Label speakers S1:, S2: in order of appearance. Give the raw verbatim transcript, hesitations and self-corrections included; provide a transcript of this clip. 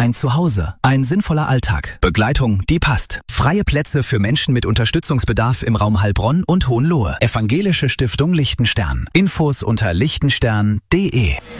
S1: ein Zuhause, ein sinnvoller Alltag, Begleitung, die passt. Freie Plätze für Menschen mit Unterstützungsbedarf im Raum Heilbronn und Hohenlohe. Evangelische Stiftung Lichtenstern. Infos unter lichtenstern punkt de.